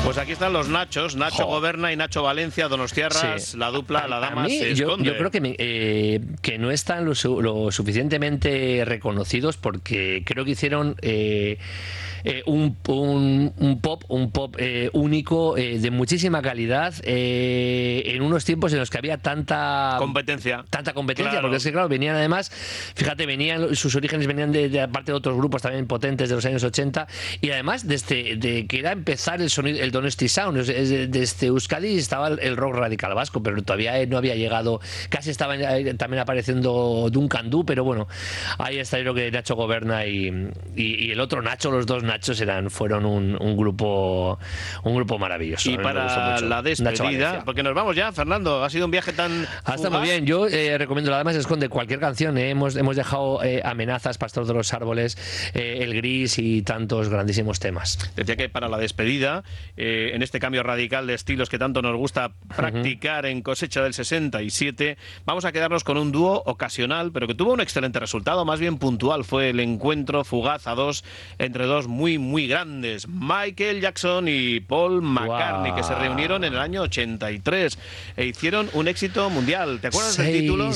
Pues aquí están los Nachos, Nacho Goberna y Nacho Valencia, donostiarras, sí. La dupla, la dama se esconde. Yo creo que no están lo suficientemente reconocidos, porque creo que hicieron un pop único, de muchísima calidad, en unos tiempos en los que había tanta competencia, claro. Porque es que claro, venían además, fíjate, sus orígenes venían de parte de otros grupos también potentes de los años 80, y además de que era empezar el sonido, el Donosti Sound, desde Euskadi estaba el rock radical vasco, pero todavía no había llegado, casi estaban también apareciendo Duncan Du, pero bueno, ahí está, yo creo que Nacho Goberna y el otro Nacho, los dos Nachos fueron un grupo maravilloso. Y para la despedida, porque nos vamos ya, Fernando, ha sido un viaje tan está muy bien. Yo recomiendo la dama se esconde, cualquier canción, hemos dejado Amenazas, Pastor de los Árboles, El Gris y tantos grandísimos temas. Decía que para la despedida, en este cambio radical de estilos que tanto nos gusta practicar en Cosecha del 67, vamos a quedarnos con un dúo ocasional, pero que tuvo un excelente resultado, más bien puntual. Fue el encuentro fugaz a dos entre dos muy grandes, Michael Jackson y Paul McCartney, que se reunieron en el año 83 e hicieron un éxito mundial. ¿Te acuerdas del título?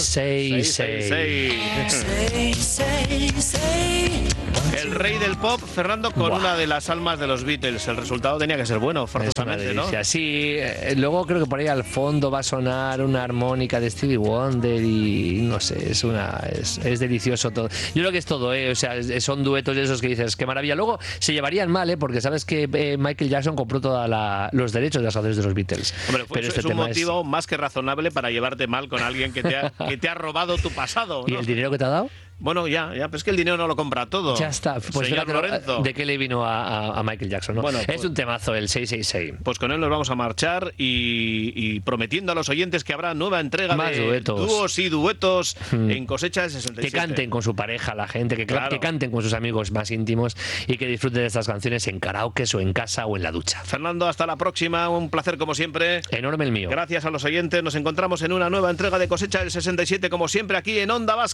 666. El rey del pop, Fernando, con una de las almas de los Beatles. El resultado tenía que ser bueno, forzosamente, ¿no? Sí, luego creo que por ahí al fondo va a sonar una armónica de Stevie Wonder y no sé, es delicioso todo. Yo creo que es todo, o sea, son duetos de esos que dices, qué maravilla. Luego se llevarían mal, porque sabes que Michael Jackson compró todos los derechos de las canciones de los Beatles. Hombre, pero es un motivo más que razonable para llevarte mal con alguien que te ha robado tu pasado, ¿no? ¿Y el dinero que te ha dado? Bueno, ya, pero es que el dinero no lo compra todo. Ya está. Pues fíjate de qué le vino a Michael Jackson, ¿no? Bueno, es un temazo, el 666. Pues con él nos vamos a marchar y prometiendo a los oyentes que habrá nueva entrega más de duetos. Dúos y duetos en Cosecha del 67. Que canten con su pareja la gente, que canten con sus amigos más íntimos y que disfruten de estas canciones en karaoke o en casa o en la ducha. Fernando, hasta la próxima. Un placer como siempre. Enorme el mío. Gracias a los oyentes. Nos encontramos en una nueva entrega de Cosecha del 67, como siempre, aquí en Onda Vasca.